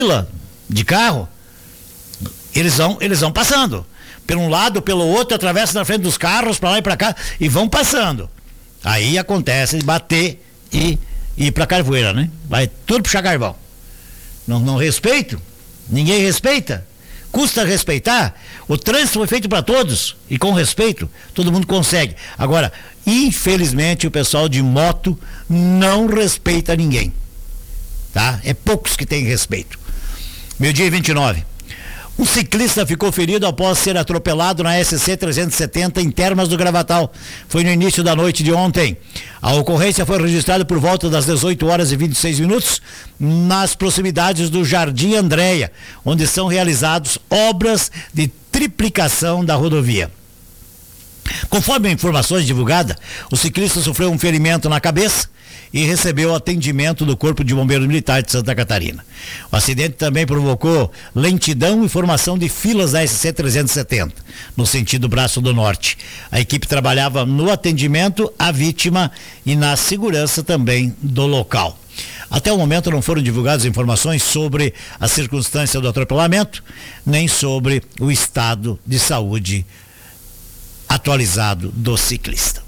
fila de carro, eles vão passando. Por um lado, pelo outro, atravessa na frente dos carros, para lá e para cá, e vão passando. Aí acontece de bater e ir para Carvoeira, né? Vai tudo puxar carvão. Não respeito, ninguém respeita. Custa respeitar. O trânsito foi feito para todos e com respeito todo mundo consegue. Agora, infelizmente, o pessoal de moto não respeita ninguém, tá? É poucos que têm respeito. 12h29. Um ciclista ficou ferido após ser atropelado na SC 370 em Termas do Gravatal. Foi no início da noite de ontem. A ocorrência foi registrada por volta das 18h26 nas proximidades do Jardim Andréia, onde são realizadas obras de triplicação da rodovia. Conforme informações divulgadas, o ciclista sofreu um ferimento na cabeça e recebeu atendimento do Corpo de Bombeiros Militar de Santa Catarina. O acidente também provocou lentidão e formação de filas da SC 370, no sentido Braço do Norte. A equipe trabalhava no atendimento à vítima e na segurança também do local. Até o momento não foram divulgadas informações sobre a circunstância do atropelamento, nem sobre o estado de saúde atualizado do ciclista.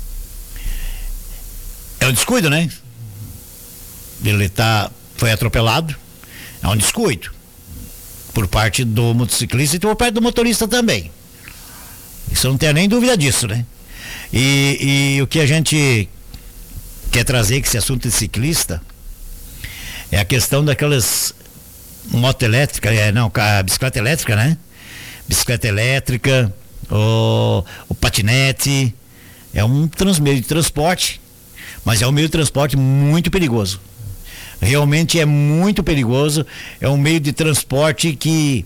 É um descuido, né? Ele foi atropelado, é um descuido por parte do motociclista e por parte do motorista também. Isso não tem nem dúvida disso, né? E o que a gente quer trazer com esse assunto de ciclista é a questão daquelas moto elétrica, a bicicleta elétrica, né? Bicicleta elétrica, o patinete, é um meio de transporte, mas é um meio de transporte muito perigoso. Realmente é muito perigoso. É um meio de transporte que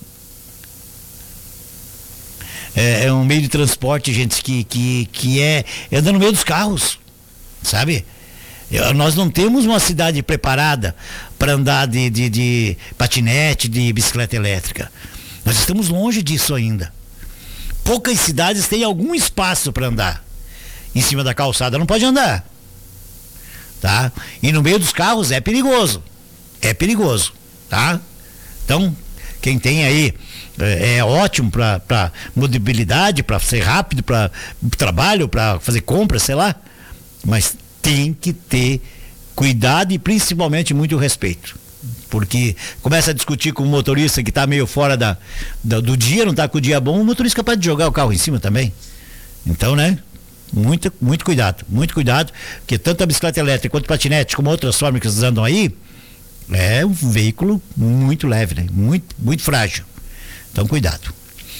é um meio de transporte, gente, que é andando no meio dos carros, sabe? Nós não temos uma cidade preparada para andar de patinete, de bicicleta elétrica. Nós estamos longe disso ainda. Poucas cidades têm algum espaço para andar. Em cima da calçada não pode andar, tá? E no meio dos carros é perigoso, tá? Então, quem tem aí é ótimo para mobilidade, para ser rápido, para trabalho, para fazer compras, sei lá, mas tem que ter cuidado e principalmente muito respeito, porque começa a discutir com o motorista que está meio fora do dia, não está com o dia bom, o motorista é capaz de jogar o carro em cima também. Então, né? Muito cuidado, porque tanto a bicicleta elétrica quanto o patinete, como outras formas que vocês andam aí, é um veículo muito leve, né? Muito frágil. Então, cuidado.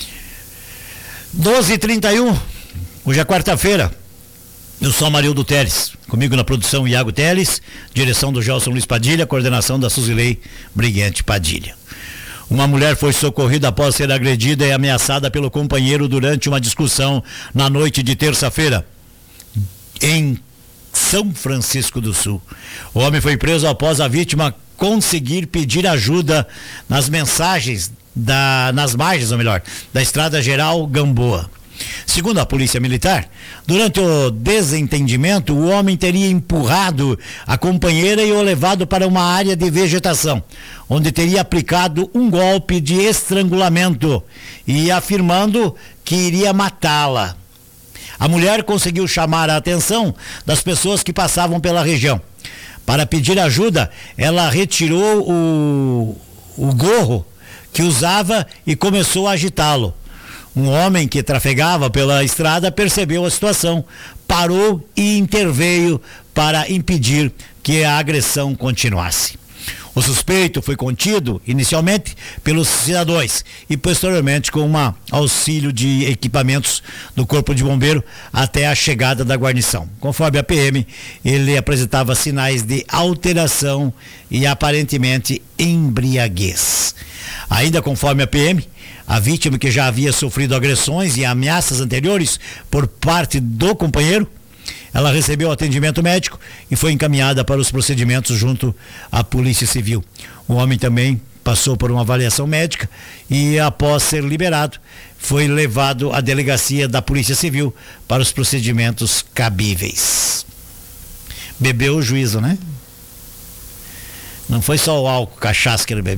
12h31, hoje é quarta-feira. Eu sou Amarildo Teles, comigo na produção Iago Teles, direção do Gelson Luiz Padilha, coordenação da Suzilei Briguente Padilha. Uma mulher foi socorrida após ser agredida e ameaçada pelo companheiro durante uma discussão na noite de terça-feira, em São Francisco do Sul. O homem foi preso após a vítima conseguir pedir ajuda nas margens, da Estrada Geral Gamboa. Segundo a Polícia Militar, durante o desentendimento, o homem teria empurrado a companheira e o levado para uma área de vegetação, onde teria aplicado um golpe de estrangulamento e afirmando que iria matá-la. A mulher conseguiu chamar a atenção das pessoas que passavam pela região. Para pedir ajuda, ela retirou o gorro que usava e começou a agitá-lo. Um homem que trafegava pela estrada percebeu a situação, parou e interveio para impedir que a agressão continuasse. O suspeito foi contido inicialmente pelos cidadãos e posteriormente com auxílio de equipamentos do Corpo de Bombeiro até a chegada da guarnição. Conforme a PM, ele apresentava sinais de alteração e aparentemente embriaguez. Ainda conforme a PM, a vítima, que já havia sofrido agressões e ameaças anteriores por parte do companheiro, ela recebeu atendimento médico e foi encaminhada para os procedimentos junto à Polícia Civil. O homem também passou por uma avaliação médica e, após ser liberado, foi levado à delegacia da Polícia Civil para os procedimentos cabíveis. Bebeu o juízo, né? Não foi só o álcool, cachaça que ele bebeu.